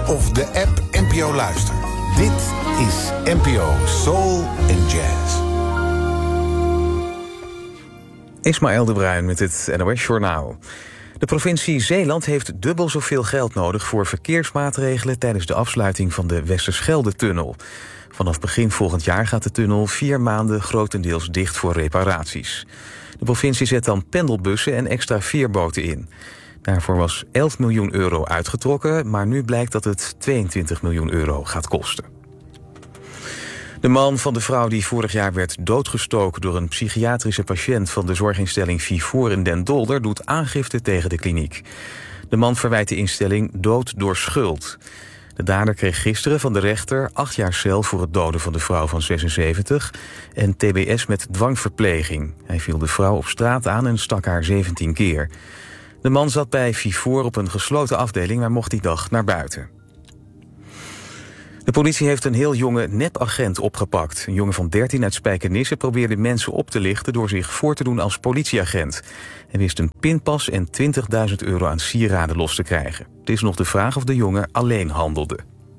of de app NPO Luister. Dit is NPO Soul and Jazz. Ismaël de Bruin met het NOS Journaal. De provincie Zeeland heeft dubbel zoveel geld nodig voor verkeersmaatregelen tijdens de afsluiting van de Westerschelde-tunnel. Vanaf begin volgend jaar gaat de tunnel 4 maanden grotendeels dicht voor reparaties. De provincie zet dan pendelbussen en extra veerboten in. Daarvoor was 11 miljoen euro uitgetrokken, maar nu blijkt dat het 22 miljoen euro gaat kosten. De man van de vrouw die vorig jaar werd doodgestoken door een psychiatrische patiënt van de zorginstelling Vivoor in Den Dolder doet aangifte tegen de kliniek. De man verwijt de instelling dood door schuld. De dader kreeg gisteren van de rechter 8 jaar cel voor het doden van de vrouw van 76 en TBS met dwangverpleging. Hij viel de vrouw op straat aan en stak haar 17 keer. De man zat bij Vivoor op een gesloten afdeling, maar mocht die dag naar buiten. De politie heeft een heel jonge nepagent opgepakt. Een jongen van 13 uit Spijkenisse probeerde mensen op te lichten door zich voor te doen als politieagent. Hij wist een pinpas en 20.000 euro aan sieraden los te krijgen. Het is nog de vraag of de jongen alleen handelde.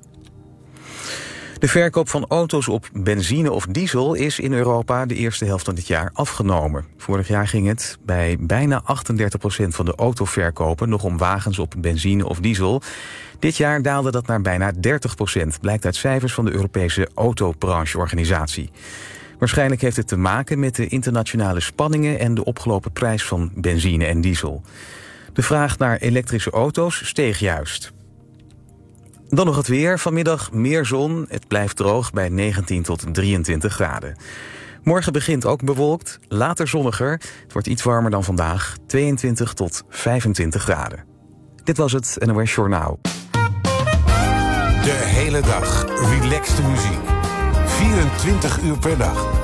De verkoop van auto's op benzine of diesel is in Europa de eerste helft van dit jaar afgenomen. Vorig jaar ging het bij bijna 38% van de autoverkopen nog om wagens op benzine of diesel. Dit jaar daalde dat naar bijna 30%, blijkt uit cijfers van de Europese autobrancheorganisatie. Waarschijnlijk heeft het te maken met de internationale spanningen en de opgelopen prijs van benzine en diesel. De vraag naar elektrische auto's steeg juist. Dan nog het weer. Vanmiddag meer zon. Het blijft droog bij 19 tot 23 graden. Morgen begint ook bewolkt, later zonniger. Het wordt iets warmer dan vandaag, 22 tot 25 graden. Dit was het NOS Journaal. De hele dag relaxte muziek. 24 uur per dag.